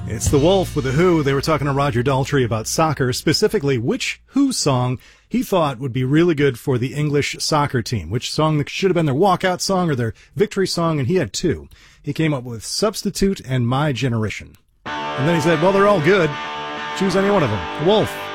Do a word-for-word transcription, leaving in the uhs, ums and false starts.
It's The Wolf with The Who. They were talking to Roger Daltrey about soccer, specifically which Who song he thought would be really good for the English soccer team, which song that should have been their walkout song or their victory song, and he had two. He came up with Substitute and My Generation. And then he said, well, they're all good. Choose any one of them. The Wolf.